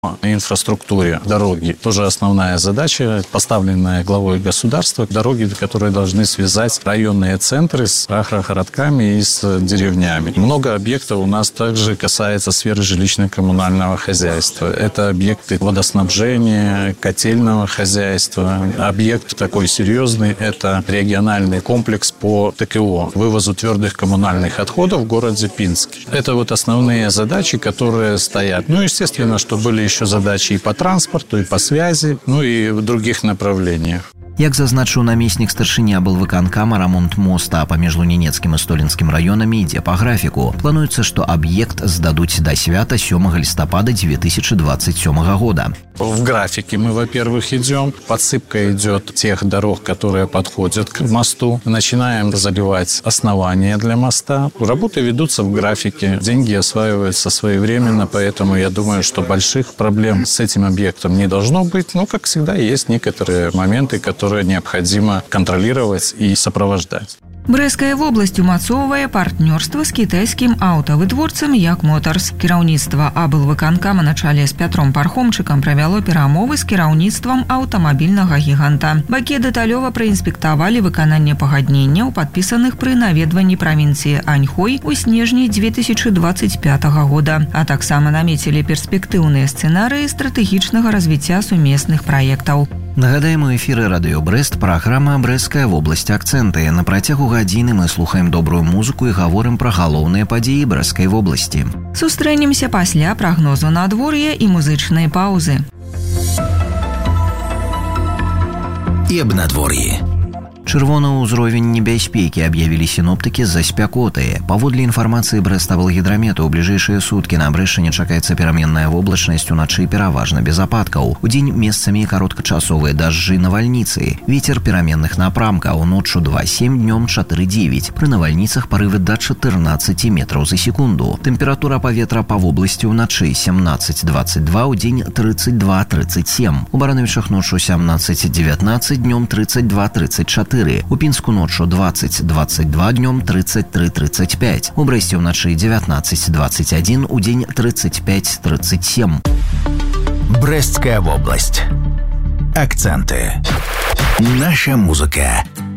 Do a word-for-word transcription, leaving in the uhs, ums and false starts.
инфраструктуре дороги. Тоже основная задача, поставленная главой государства. Дороги, которые должны связать районные центры с агрогородками и с деревнями. Много объектов у нас также касается сферы жилищно-коммунального хозяйства. Это объекты водоснабжения, котельного хозяйства. Объект такой серьезный – это региональный комплекс по ТКО, вывозу твердых коммунальных отходов в городе Пинске. Это вот основные задачи, которые стоят. Ну, естественно, что были еще задачи и по транспорту, и по связи, ну и в других направлениях. Як зазначыў намеснік старшыні аблвыканкама, рамонт моста паміж Лунінецкім і Столінскім раёнамі ідзе па графіку. Плануецца, што аб'ект здадуць да свята сёмага лістапада две тысячи двадцать сёмага года. В графике мы, во-первых, идем. Подсыпка идет тех дорог, которые подходят к мосту. Начинаем заливать основания для моста. Работы ведутся в графике. Деньги осваиваются своевременно, поэтому я думаю, что больших проблем с этим объектом не должно быть. Но, как всегда, есть некоторые моменты, которые необходимо контролировать и сопровождать. Брэская вобласць умацоўвае партнёрства з кітайскім аўтавытворцам Як Моторс. Кіраўніцтва аблвыканкама на чале з Пятром Пархомчыкам правяло перамовы з кіраўніцтвам аўтамабільнага гіганта. Бакі дэталёва праінспектавалі выкананне пагадненняў, падпісаных пры наведванні правінцыі Аньхой у снежні две тысячи двадцать пятого года, а таксама намецілі перспектыўныя сцэнарыі стратэгічнага развіцця сумесных праектаў. Нагадаем, у эфіры Радыё Брэст праграма «Брэская вобласць. Акцэнты». На працягу гадзіны мы слухаем добрую музыку і гаворым пра галоўныя падзеі Брэскай вобласці. Сустрэнемся пасля прагнозу надвор'я і музычнай паўзы. І аб надвор'і. Чырвоны ўзровень небяспекі аб'явілі сіноптыкі з-за спякоты. Паводле інфармацыі Брэставалгідрамету, ў бліжэйшыя суткі на Брэшчыне чакаецца пераменная воблачнасць, уначы пераважна без ападкаў. Удзень месцамі кароткачасовыя дажджы, навальніцы. Вецер пераменных напрамкаў, ноччу два сем, днём чатыры дзевяць. Пры навальніцах парывы да чатырнаццаці метраў за секунду. Тэмпература паветра па вобласці ўначы семнадцать двадцать два, удзень тридцать два тридцать семь. У Барановічах ноччу семнадцать девятнадцать, днём тридцать два тридцать четыре. У Пінску ноччу двадцать двадцать два, днём тридцать три тридцать пять. У Брэсце ўначы девятнадцать двадцать один, удзень тридцать пять тридцать семь. Брэсцкая вобласць. Акценты. Наша музыка